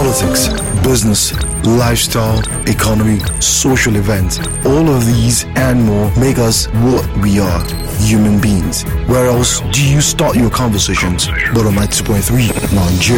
politics, business, lifestyle, economy, social events. All of these and more make us what we are, human beings. Where else do you start your conversations but on 92.3 Nigeria?